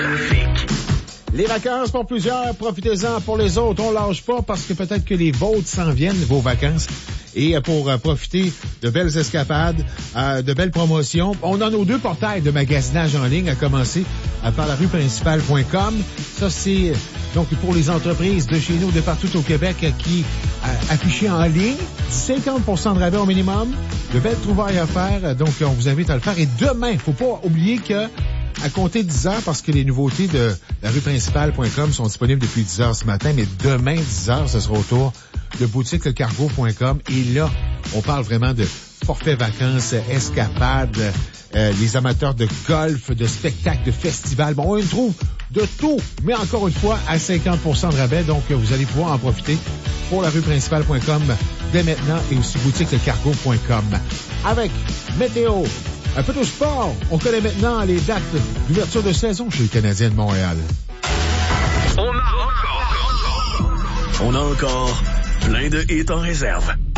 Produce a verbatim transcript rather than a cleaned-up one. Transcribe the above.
Les vacances pour plusieurs, profitez-en. Pour les autres, on lâche pas parce que peut-être que les vôtres s'en viennent, vos vacances. Et pour euh, profiter de belles escapades, euh, de belles promotions, on a nos deux portails de magasinage en ligne, à commencer euh, par la rue principale point com. Ça, c'est donc pour les entreprises de chez nous, de partout au Québec, euh, qui euh, affichent en ligne cinquante pour cent de rabais au minimum. De belles trouvailles à faire, donc on vous invite à le faire. Et demain, faut pas oublier que à compter de dix heures, parce que les nouveautés de la rue principale point com sont disponibles depuis dix heures ce matin, mais demain, dix heures, ce sera au tour de boutique le cargo point com. Et là, on parle vraiment de forfait vacances, escapades, euh, les amateurs de golf, de spectacles, de festivals. Bon, on y trouve de tout, mais encore une fois, à cinquante pour cent de rabais. Donc, vous allez pouvoir en profiter pour la rue principale point com dès maintenant et aussi boutique le cargo point com. Avec météo, un peu de sport. On connaît maintenant les dates d'ouverture de saison chez le Canadien de Montréal. On a encore, on a encore plein de hits en réserve.